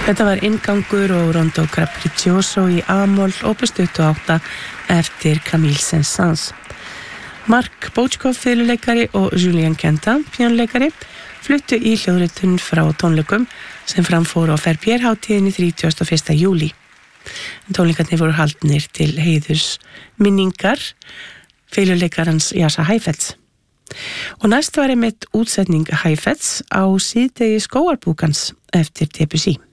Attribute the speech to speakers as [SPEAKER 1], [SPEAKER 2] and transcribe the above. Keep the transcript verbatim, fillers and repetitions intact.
[SPEAKER 1] Þetta var inngangur og Rondo Capriccioso í A-moll opus tuttugu og átta eftir Camille Saint-Saëns. Mark Bochkoff fiðluleikari og Julien Kenta píanóleikari fluttu í hljóðritun frá tónleikum sem framfóru á Verbier-hátíðinni þrítugasta og fyrsta júlí. Tónleikarnir voru haldnir til heiðurs minningar fiðluleikarans Jascha Heifetz. Og næst var einmitt útsetning Heifetz á síðdegi skógarbúkans eftir Debussy.